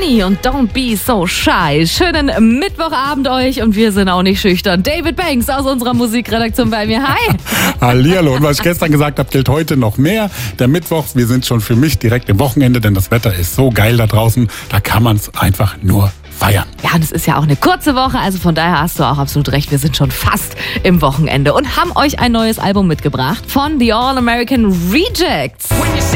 Honey und Don't Be So Shy. Schönen Mittwochabend euch und wir sind auch nicht schüchtern. David Banks aus unserer Musikredaktion bei mir. Hi. Hallihallo. Und was ich gestern gesagt habe, gilt heute noch mehr. Der Mittwoch, wir sind schon für mich direkt im Wochenende, denn das Wetter ist so geil da draußen, da kann man es einfach nur feiern. Ja, und es ist ja auch eine kurze Woche, also von daher hast du auch absolut recht. Wir sind schon fast im Wochenende und haben euch ein neues Album mitgebracht von The All American Rejects.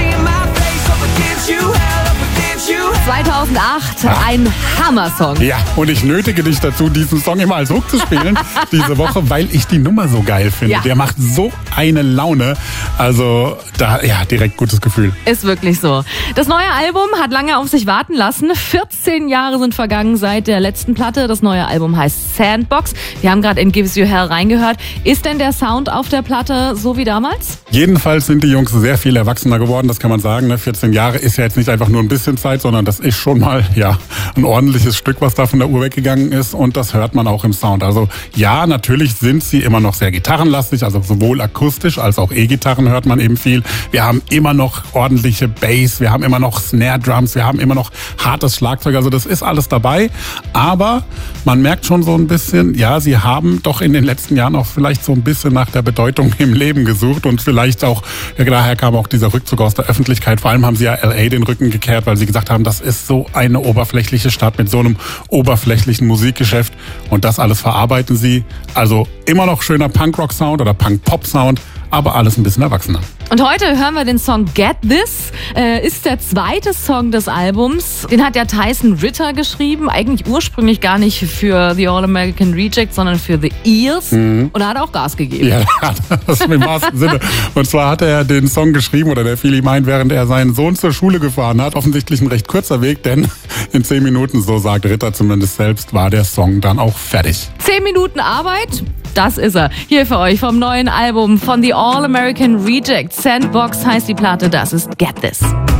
2008, ein Hammer-Song. Ja, und ich nötige dich dazu, diesen Song immer als Hook zu spielen diese Woche, weil ich die Nummer so geil finde. Ja. Der macht so eine Laune. Also, da, ja, direkt gutes Gefühl. Ist wirklich so. Das neue Album hat lange auf sich warten lassen. 14 Jahre sind vergangen seit der letzten Platte. Das neue Album heißt Sandbox. Wir haben gerade in Gives You Hell reingehört. Ist denn der Sound auf der Platte so wie damals? Jedenfalls sind die Jungs sehr viel erwachsener geworden, das kann man sagen. 14 Jahre ist ja jetzt nicht einfach nur ein bisschen Zeit, sondern das ist schon mal ja ein ordentliches Stück, was da von der Uhr weggegangen ist, und das hört man auch im Sound. Also ja, natürlich sind sie immer noch sehr gitarrenlastig, also sowohl akustisch als auch E-Gitarren hört man eben viel. Wir haben immer noch ordentliche Bass, wir haben immer noch Snare Drums, wir haben immer noch hartes Schlagzeug, also das ist alles dabei, aber man merkt schon so ein bisschen, ja, sie haben doch in den letzten Jahren auch vielleicht so ein bisschen nach der Bedeutung im Leben gesucht und vielleicht auch, ja, daher kam auch dieser Rückzug aus der Öffentlichkeit. Vor allem haben sie ja LA den Rücken gekehrt, weil sie gesagt haben, das ist so eine oberflächliche Stadt mit so einem oberflächlichen Musikgeschäft, und das alles verarbeiten sie. Also immer noch schöner Punkrock-Sound oder Punk-Pop-Sound, aber alles ein bisschen erwachsener. Und heute hören wir den Song Get This. Ist der zweite Song des Albums. Den hat ja Tyson Ritter geschrieben. Eigentlich ursprünglich gar nicht für The All American Rejects, sondern für The Eels. Und er hat auch Gas gegeben. Ja, das ist im wahrsten Sinne. Und zwar hat er den Song geschrieben, oder der fiel ihm ein, während er seinen Sohn zur Schule gefahren hat. Offensichtlich ein recht kurzer Weg, denn in 10 Minuten, so sagt Ritter zumindest selbst, war der Song dann auch fertig. 10 Minuten Arbeit, das ist er. Hier für euch vom neuen Album von The All American Rejects. Sandbox heißt die Platte, das ist Get This.